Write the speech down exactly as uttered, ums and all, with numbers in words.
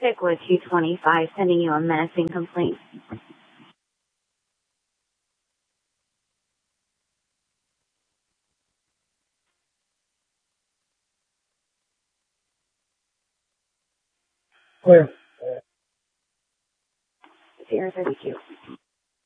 Stickwood two twenty-five sending you a menacing complaint. Clear. Zero thirty-two.